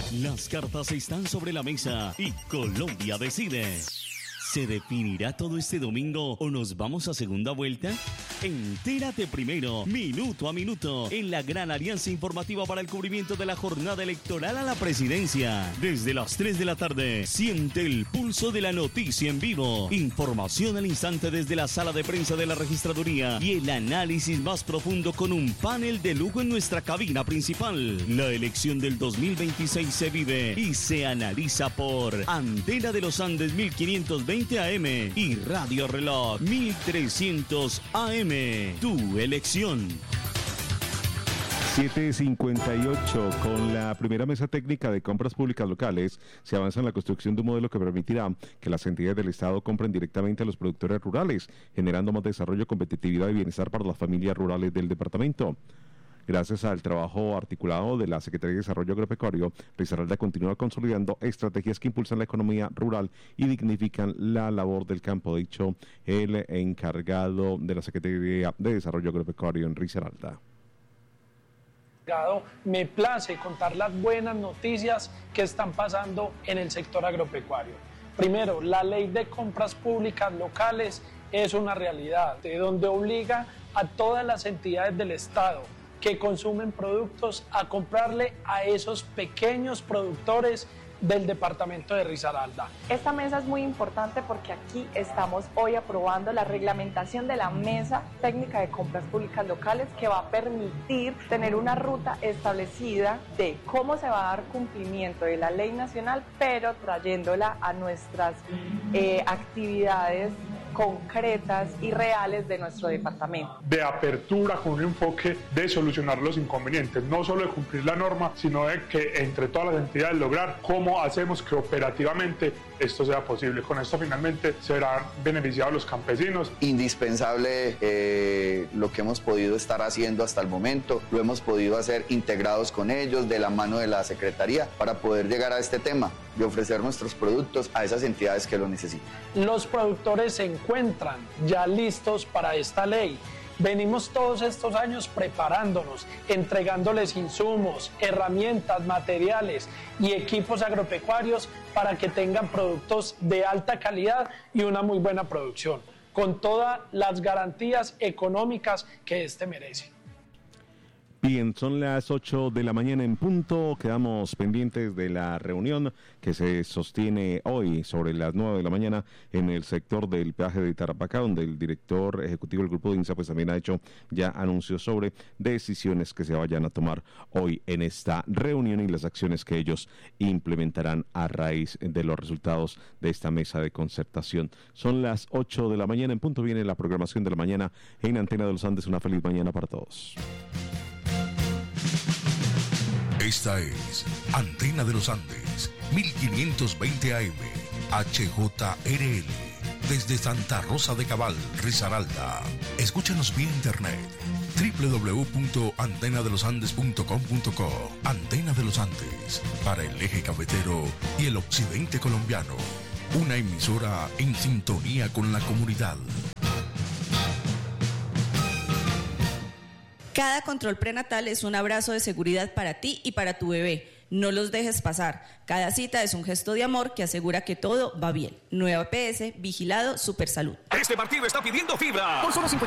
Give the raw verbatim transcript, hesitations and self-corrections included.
Las cartas están sobre la mesa y Colombia decide. ¿Se definirá todo este domingo o nos vamos a segunda vuelta? Entérate primero, minuto a minuto, en la gran alianza informativa para el cubrimiento de la jornada electoral a la presidencia. Desde las tres de la tarde, siente el pulso de la noticia en vivo. Información al instante desde la sala de prensa de la registraduría y el análisis más profundo con un panel de lujo en nuestra cabina principal. La elección del dos mil veintiséis se vive y se analiza por Antena de los Andes mil quinientos veinte A M y Radio Reloj mil trescientos A M. Tu elección. siete cincuenta y ocho. Con la primera mesa técnica de compras públicas locales, se avanza en la construcción de un modelo que permitirá que las entidades del Estado compren directamente a los productores rurales, generando más desarrollo, competitividad y bienestar para las familias rurales del departamento. Gracias al trabajo articulado de la Secretaría de Desarrollo Agropecuario, Risaralda continúa consolidando estrategias que impulsan la economía rural y dignifican la labor del campo, dicho el encargado de la Secretaría de Desarrollo Agropecuario en Risaralda. Me place contar las buenas noticias que están pasando en el sector agropecuario. Primero, la ley de compras públicas locales es una realidad, de donde obliga a todas las entidades del Estado que consumen productos a comprarle a esos pequeños productores del departamento de Risaralda. Esta mesa es muy importante porque aquí estamos hoy aprobando la reglamentación de la Mesa Técnica de Compras Públicas Locales, que va a permitir tener una ruta establecida de cómo se va a dar cumplimiento de la ley nacional, pero trayéndola a nuestras eh, actividades concretas y reales de nuestro departamento. De apertura con un enfoque de solucionar los inconvenientes, no solo de cumplir la norma, sino de que entre todas las entidades lograr cómo hacemos que operativamente esto sea posible. Con esto finalmente se verán beneficiados los campesinos. Indispensable eh, lo que hemos podido estar haciendo hasta el momento, lo hemos podido hacer integrados con ellos, de la mano de la Secretaría, para poder llegar a este tema de ofrecer nuestros productos a esas entidades que lo necesitan. Los productores se encuentran ya listos para esta ley. Venimos todos estos años preparándonos, entregándoles insumos, herramientas, materiales y equipos agropecuarios para que tengan productos de alta calidad y una muy buena producción, con todas las garantías económicas que este merece. Bien, son las ocho de la mañana en punto. Quedamos pendientes de la reunión que se sostiene hoy sobre las nueve de la mañana en el sector del peaje de Tarapacá, donde el director ejecutivo del grupo de INSA pues también ha hecho ya anuncios sobre decisiones que se vayan a tomar hoy en esta reunión y las acciones que ellos implementarán a raíz de los resultados de esta mesa de concertación. Son las ocho de la mañana en punto. Viene la programación de la mañana en Antena de los Andes. Una feliz mañana para todos. Esta es Antena de los Andes, mil quinientos veinte A M, H J R L, desde Santa Rosa de Cabal, Risaralda. Escúchanos vía internet, doble u doble u doble u punto antena de los andes punto com punto co. Antena de los Andes, para el eje cafetero y el occidente colombiano. Una emisora en sintonía con la comunidad. Cada control prenatal es un abrazo de seguridad para ti y para tu bebé. No los dejes pasar. Cada cita es un gesto de amor que asegura que todo va bien. Nueva P S, Vigilado Supersalud. Este partido está pidiendo fibra. Por solo